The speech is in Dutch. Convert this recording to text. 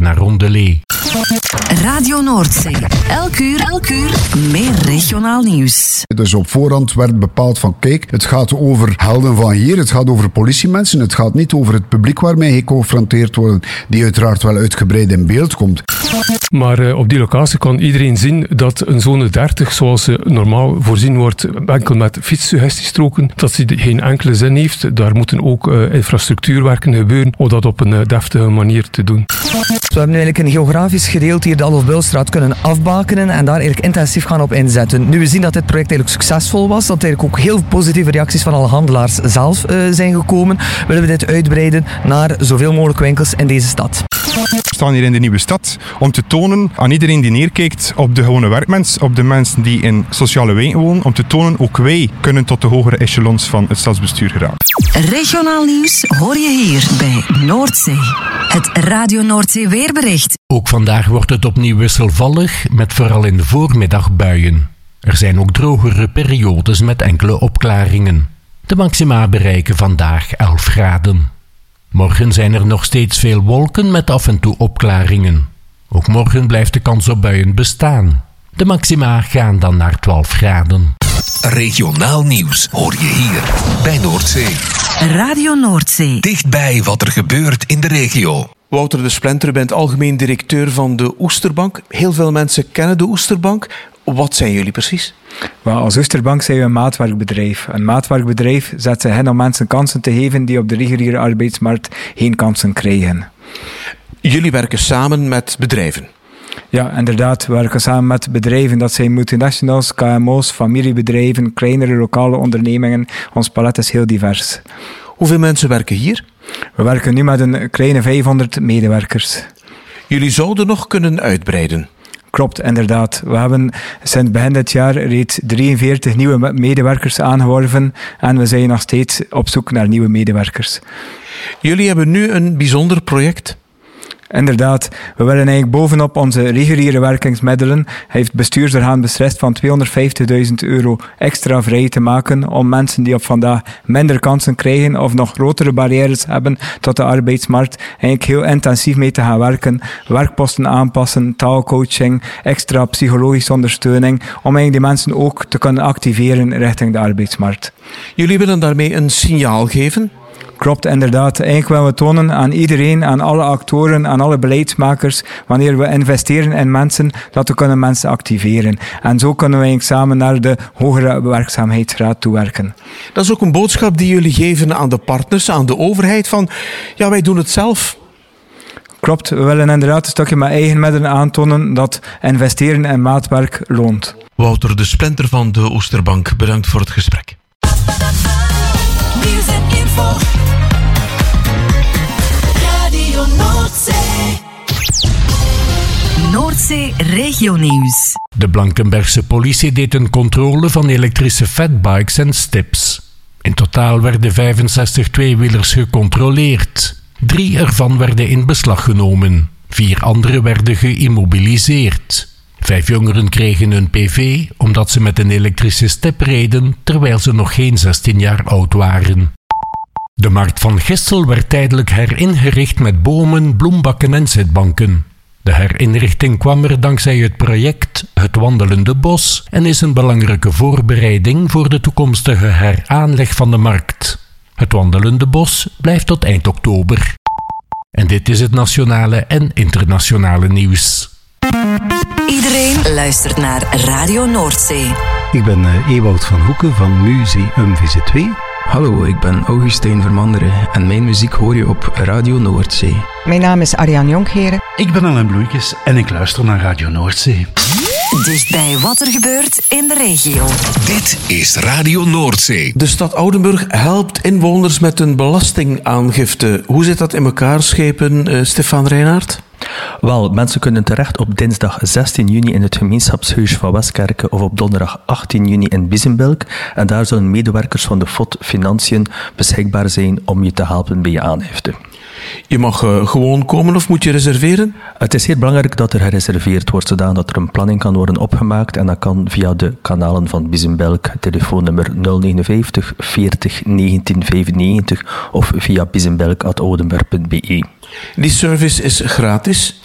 naar Rondelee. Radio Noordzee. Elk uur meer regionaal nieuws. Dus op voorhand werd bepaald van kijk, het gaat over helden van hier, het gaat over politiemensen, het gaat niet over het publiek waarmee geconfronteerd worden, die uiteraard wel uitgebreid in beeld komt. Maar op die locatie kan iedereen zien dat een zone 30, zoals ze normaal voorzien wordt, enkel met fietssuggestiestroken, dat ze geen enkele zin heeft. Daar moeten ook infrastructuurwerken gebeuren om dat op een deftige manier te doen. We hebben eigenlijk een geografisch gedeelte hier de Adolf Builstraat kunnen afbakenen en daar eigenlijk intensief gaan op inzetten. Nu we zien dat dit project eigenlijk succesvol was, dat er eigenlijk ook heel positieve reacties van alle handelaars zelf zijn gekomen, willen we dit uitbreiden naar zoveel mogelijk winkels in deze stad. We staan hier in de nieuwe stad om te tonen aan iedereen die neerkijkt op de gewone werkmens, op de mensen die in sociale wijken wonen, om te tonen ook wij kunnen tot de hogere echelons van het stadsbestuur geraken. Regionaal nieuws hoor je hier bij Noordzee. Het Radio Noordzee weerbericht. Ook vandaag wordt het opnieuw wisselvallig, met vooral in de voormiddag buien. Er zijn ook drogere periodes met enkele opklaringen. De maxima bereiken vandaag 11 graden. Morgen zijn er nog steeds veel wolken met af en toe opklaringen. Ook morgen blijft de kans op buien bestaan. De maxima gaan dan naar 12 graden. Regionaal nieuws hoor je hier bij Noordzee. Radio Noordzee. Dichtbij wat er gebeurt in de regio. Wouter de Splinter, bent algemeen directeur van de Oesterbank. Heel veel mensen kennen de Oesterbank. Wat zijn jullie precies? Wel, als Oesterbank zijn we een maatwerkbedrijf. Een maatwerkbedrijf zet zich in om mensen kansen te geven die op de reguliere arbeidsmarkt geen kansen krijgen. Jullie werken samen met bedrijven? Ja, inderdaad. We werken samen met bedrijven. Dat zijn multinationals, KMO's, familiebedrijven, kleinere lokale ondernemingen. Ons palet is heel divers. Hoeveel mensen werken hier? We werken nu met een kleine 500 medewerkers. Jullie zouden nog kunnen uitbreiden? Klopt, inderdaad. We hebben sinds begin dit jaar reeds 43 nieuwe medewerkers aangeworven en we zijn nog steeds op zoek naar nieuwe medewerkers. Jullie hebben nu een bijzonder project? Inderdaad, we willen eigenlijk bovenop onze reguliere werkingsmiddelen, heeft het bestuursorgaan beslist van €250.000 extra vrij te maken om mensen die op vandaag minder kansen krijgen of nog grotere barrières hebben tot de arbeidsmarkt, eigenlijk heel intensief mee te gaan werken, werkposten aanpassen, taalcoaching, extra psychologische ondersteuning, om eigenlijk die mensen ook te kunnen activeren richting de arbeidsmarkt. Jullie willen daarmee een signaal geven? Klopt, inderdaad. Eigenlijk willen we tonen aan iedereen, aan alle actoren, aan alle beleidsmakers, wanneer we investeren in mensen, dat we kunnen mensen activeren. En zo kunnen we eigenlijk samen naar de hogere werkzaamheidsgraad toewerken. Dat is ook een boodschap die jullie geven aan de partners, aan de overheid, van ja, wij doen het zelf. Klopt, we willen inderdaad een stukje met eigen middelen aantonen dat investeren in maatwerk loont. Wouter de Splinter van de Oesterbank, bedankt voor het gesprek. Nieuws en info. Radio Noordzee. Noordzee regionieuws. De Blankenbergse politie deed een controle van elektrische fatbikes en stips. In totaal werden 65 tweewielers gecontroleerd. 3 ervan werden in beslag genomen. 4 andere werden geïmmobiliseerd. 5 jongeren kregen een PV omdat ze met een elektrische step reden terwijl ze nog geen 16 jaar oud waren. De markt van Gistel werd tijdelijk heringericht met bomen, bloembakken en zitbanken. De herinrichting kwam er dankzij het project Het Wandelende Bos en is een belangrijke voorbereiding voor de toekomstige heraanleg van de markt. Het Wandelende Bos blijft tot eind oktober. En dit is het nationale en internationale nieuws. Iedereen luistert naar Radio Noordzee. Ik ben Ewout van Hoeken van Museum VZ2. Hallo, ik ben Augustijn Vermanderen en mijn muziek hoor je op Radio Noordzee. Mijn naam is Ariane Jonkheren. Ik ben Alain Bloeikes en ik luister naar Radio Noordzee. Dichtbij wat er gebeurt in de regio. Dit is Radio Noordzee. De stad Oudenburg helpt inwoners met een belastingaangifte. Hoe zit dat in elkaar, schepen, Stefan Reinaert? Wel, mensen kunnen terecht op dinsdag 16 juni in het gemeenschapshuis van Westkerke of op donderdag 18 juni in Bissenbelk. En daar zullen medewerkers van de FOD Financiën beschikbaar zijn om je te helpen bij je aangifte. Je mag gewoon komen of moet je reserveren? Het is heel belangrijk dat er gereserveerd wordt, zodat er een planning kan worden opgemaakt. En dat kan via de kanalen van Bissenbelk, telefoonnummer 059 40 19 95 of via bissenbelk@oudenberg.be. Die service is gratis?